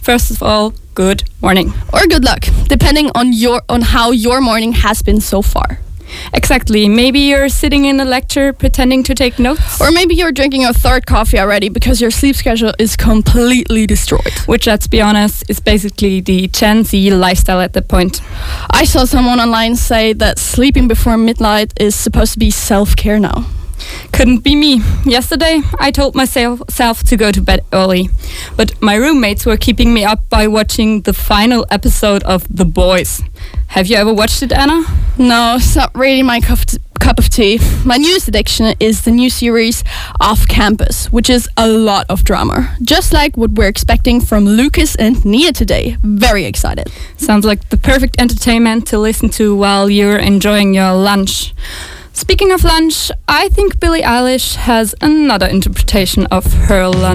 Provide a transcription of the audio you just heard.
first of all, good morning. Or good luck, depending on how your morning has been so far. Exactly. Maybe you're sitting in a lecture pretending to take notes. Or maybe you're drinking your third coffee already because your sleep schedule is completely destroyed. Which, let's be honest, is basically the Gen Z lifestyle at that point. I saw someone online say that sleeping before midnight is supposed to be self-care now. Couldn't be me. Yesterday, I told myself to go to bed early. But my roommates were keeping me up by watching the final episode of The Boys. Have you ever watched it, Anna? No, it's not really my cup of tea. My newest addiction is the new series Off Campus, which is a lot of drama. Just like what we're expecting from Lucas and Nia today. Very excited. Sounds like the perfect entertainment to listen to while you're enjoying your lunch. Speaking of lunch, I think Billie Eilish has another interpretation of her lunch.